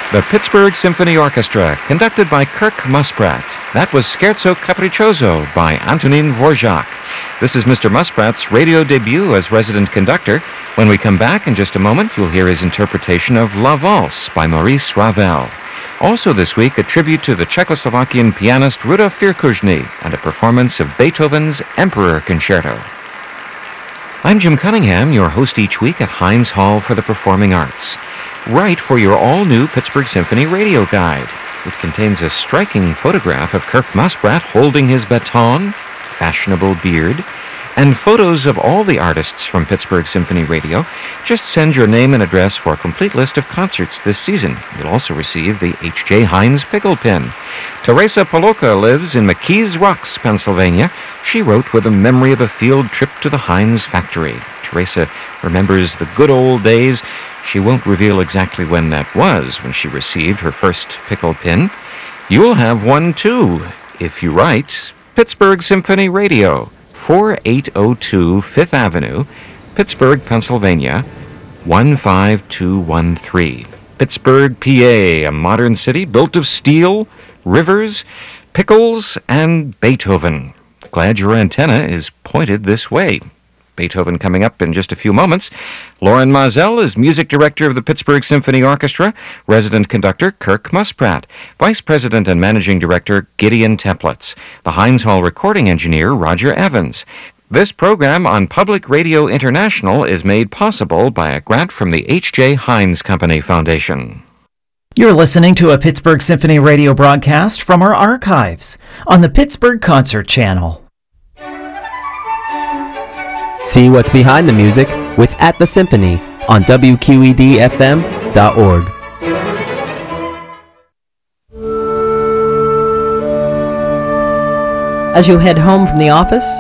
The Pittsburgh Symphony Orchestra, conducted by Kirk Musprat. That was Scherzo Capriccioso by Antonin Dvorak. This is Mr. Musprat's radio debut as resident conductor. When we come back in just a moment, you'll hear his interpretation of La Valse by Maurice Ravel. Also this week, a tribute to the Czechoslovakian pianist Rudolf Firkužny and a performance of Beethoven's Emperor Concerto. I'm Jim Cunningham, your host each week at Heinz Hall for the Performing Arts. Write for your all-new Pittsburgh Symphony radio guide. It contains a striking photograph of Kirk Musprat holding his baton, fashionable beard, and photos of all the artists from Pittsburgh Symphony Radio. Just send your name and address for a complete list of concerts this season. You'll also receive the H.J. Heinz Pickle Pin. Teresa Poloka lives in McKees Rocks, Pennsylvania. She wrote with a memory of a field trip to the Heinz factory. Teresa remembers the good old days. She won't reveal exactly when that was, when she received her first pickle pin. You'll have one too, if you write Pittsburgh Symphony Radio, 4802 Fifth Avenue, Pittsburgh, Pennsylvania, 15213. Pittsburgh, PA, a modern city built of steel, rivers, pickles, and Beethoven. Glad your antenna is pointed this way. Beethoven coming up in just a few moments. Lauren Mazel is music director of the Pittsburgh Symphony Orchestra, resident conductor Kirk Musprat, vice president and managing director Gideon Teplitz, the Heinz Hall recording engineer Roger Evans. This program on Public Radio International is made possible by a grant from the H.J. Heinz Company Foundation. You're listening to a Pittsburgh Symphony radio broadcast from our archives on the Pittsburgh Concert Channel. See what's behind the music with At the Symphony on WQEDFM.org. As you head home from the office,